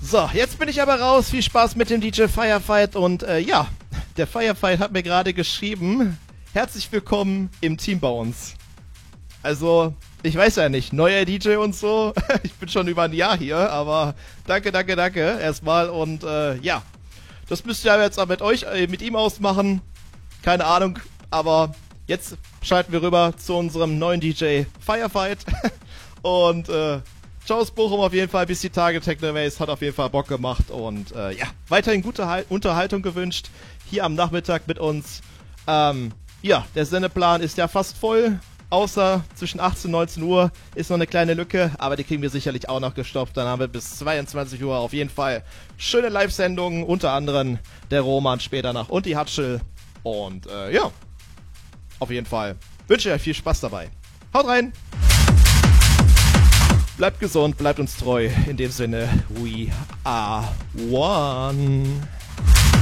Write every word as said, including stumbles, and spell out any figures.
So, jetzt bin ich aber raus. Viel Spaß mit dem D J Firefight. Und äh, ja, der Firefight hat mir gerade geschrieben, herzlich willkommen im Team bei uns. Also, ich weiß ja nicht, neuer D J und so. Ich bin schon über ein Jahr hier, aber danke, danke, danke erstmal. Und äh, ja, das müsst ihr jetzt auch mit euch, äh, mit ihm ausmachen. Keine Ahnung, aber jetzt schalten wir rüber zu unserem neuen D J Firefight. Und äh, ciao aus Bochum auf jeden Fall, bis die Tage. Technoways hat auf jeden Fall Bock gemacht. Und äh, ja, weiterhin gute Hal- Unterhaltung gewünscht hier am Nachmittag mit uns. Ähm, ja, der Sendeplan ist ja fast voll. Außer zwischen achtzehn und neunzehn Uhr ist noch eine kleine Lücke, aber die kriegen wir sicherlich auch noch gestopft. Dann haben wir bis zweiundzwanzig Uhr auf jeden Fall schöne Live-Sendungen, unter anderem der Roman später noch und die Hatschel. Und äh, ja, auf jeden Fall wünsche ich euch viel Spaß dabei. Haut rein! Bleibt gesund, bleibt uns treu. In dem Sinne, we are one.